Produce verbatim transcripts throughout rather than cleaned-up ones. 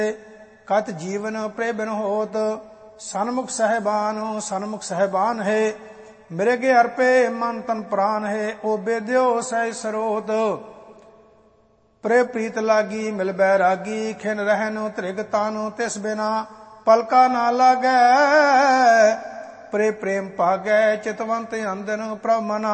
कत जीवन प्रे बिन होत। सन्मुख सहबान सन्मुख सहबान है, मृगे अर्पे मन तन प्राण है। ओ बेद्यो सह सरोत, प्रे प्रीत लागी मिल बैरागी। खिन रहन त्रिग तानु तिस बिना, पलका ना लागै प्रे प्रेम पागै। चितवंत अंदन प्रभ मना,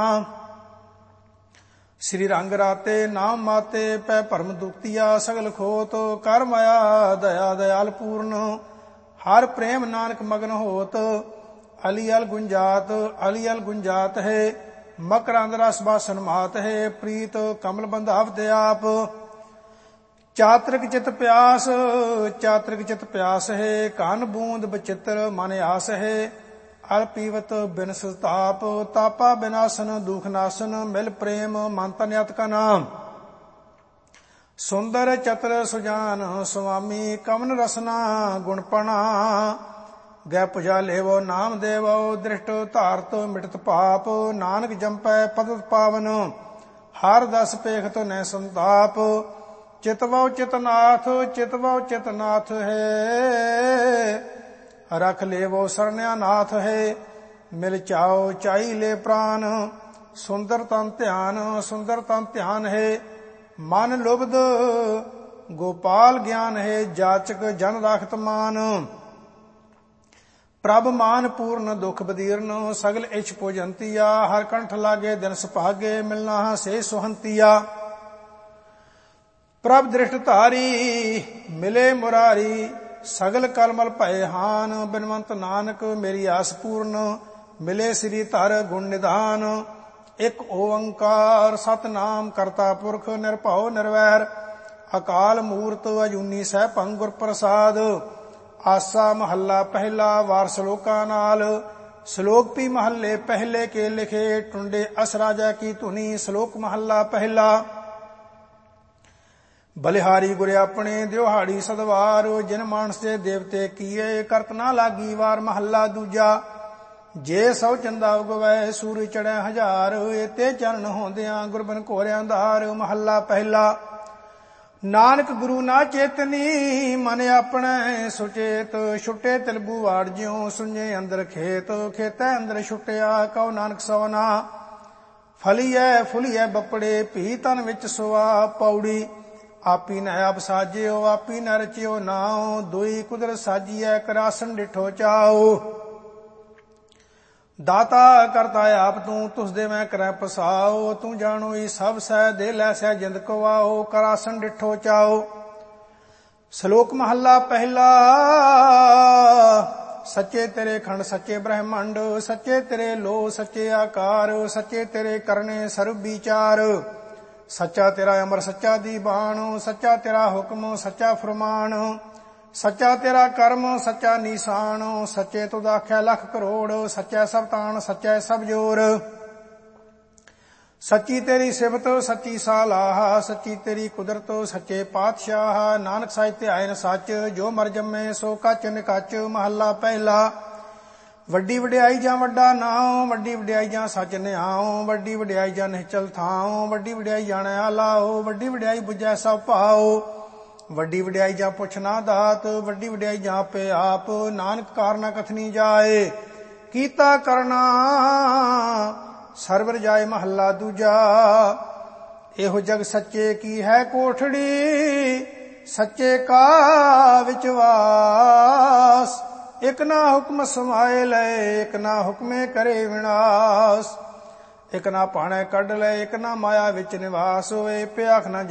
श्री रंग राते नाम माते। पै भरम दुखतिया सगल खोत, कर माया दया दयाल पूर्ण। हर प्रेम नानक मगन होत। अली अल गुंजात अली अल गुंजात है, मकरंद रस बासन मात है। प्रीत कमल बंधावत आप, चात्रिक चित प्यास चात्रिक चित प्यास है। कान बूंद बचित्र मन आस है। अल पीवत बिन संताप, तापा बिनासन दुख नासन। मिल प्रेम मन तन अत का नाम, सुंदर चतर सुजान स्वामी। कमन रसना गुणपणा, गै पुजा लेवो नाम देवो। दृष्ट धारत मिटत पाप, नानक जंपै पदत पावन। हर दस पेखत न संताप, चितवो चितनाथ चितवो चितनाथ है। रख लेवो सरण्या नाथ है। मिल चाओ चाई ले प्राण, सुंदर तन ध्यान सुंदर तन ध्यान है। मन लुब्ध गोपाल ज्ञान है, जाचक जन राखत मान। प्रभ मान पूर्ण दुख बदीर्ण, सगल इछ पूजंतिया। हर कंठ लागे दिन सुभागे, मिलना से सुहंतिया। प्रभ दृष्ट धारी मिले मुरारी, सगल कलमल भय हान। बिनवंत नानक मेरी आस पूर्ण, मिले श्री धर गुण निधान। एक ओंकार सतनाम करता पुरख, निरभਉ निरवैर। अकाल मूर्त अजूनी सहभंग गुर प्रसाद। आसा महला पहला, वार श्लोका नाल। श्लोक भी महले पहले के लिखे, टुंडे अस राजा की धुनी। श्लोक महला पहला। बलिहारी गुर अपने दिहाड़ी सदवार। जिन मानस दे देवते कीए, करत ना लागी वार। महला दूजा। जे सौ चंदा उगवै सूर्य चढ़ै हजार, एते चरण होंदियां गुरबन घोरियां धार। महला पहला। नानक गुरु ना चेतनी, मन अपने सुचेत। छुटे तिलबू वाड़ ज्यों, सुने अंदर खेत। खेतै अंदर छुटिया, कहो नानक सवना। फलीऐ फुलीऐ बपड़े, भी तन विच सुआ। पौड़ी आपी न आप साजियो, आपी न रचियो नाओ। दुई कुदरत साजिए, करासन डिठो चाओ। दाता करता आप तू, तुस दे मैं करै पसाओ। तू जानो ई सब सै, दे लै सै जिंद कवाओ। करासन डिठो चाओ। श्लोक महला पहला। सच्चे तेरे खंड सच्चे ब्रह्मंड, सच्चे तेरे लो सच्चे आकार। सच्चे तेरे करने सर्व विचार। सच्चा तेरा अमर सच्चा दीवान, सच्चा तेरा हुक्म सच्चा फरमान। सच्चा तेरा कर्म सच्चा निशान, सच्चे तुद आख्या लख करोड़। सच्चा सब तान सच्चा सब जोर। सच्ची तेरी सिफत सच्ची सालाह, सच्ची तेरी कुदरत सच्चे पातशाह। नानक साहित्य आयन सच, जो मर जम्मे सो कच निकच। महला पहला। ਵੱਡੀ ਵਡਿਆਈ ਜਾਂ ਵੱਡਾ ਨਾਉ, ਵੱਡੀ ਵਡਿਆਈ ਜਾਂ ਸੱਚ ਨਿਆਉ। ਵੱਡੀ ਵਡਿਆਈ ਜਾਂ ਨਿਹਚਲ ਥਾਉ, ਵੱਡੀ ਵਡਿਆਈ ਜਾਣੈ ਆਲਾਉ। ਵੱਡੀ ਵਡਿਆਈ ਬੁਝੈ ਸਭ ਭਾਉ, ਵੱਡੀ ਵਡਿਆਈ ਜਾਂ ਪੁੱਛ ਨਾ ਦਾਤ। ਵੱਡੀ ਵਡਿਆਈ ਜਾਂ ਆਪੇ ਆਪ, ਨਾਨਕ ਕਾਰਨਾ ਕਥਨੀ ਜਾਏ। ਕੀਤਾ ਕਰਨਾ ਸਰਵਰ ਜਾਏ। ਮਹੱਲਾ ਦੂਜਾ। ਇਹੋ ਜਗ ਸੱਚੇ ਕੀ ਹੈ ਕੋਠੜੀ, ਸੱਚੇ ਕਾ ਵਿਚਵਾਸ। ਇਕ ਨਾ ਹੁਕਮ ਸਮਾਏ ਲੈ, ਇਕ ਨਾ ਹੁਕਮੇ ਕਰੇ ਵਿਨਾਸ਼। ਇਕ ਨਾ ਭਾਣੇ ਕੱਢ ਲੈ, ਇਕ ਨਾ ਮਾਇਆ ਵਿੱਚ ਨਿਵਾਸ ਹੋਏ। ਭਿਆਖ ਨਾ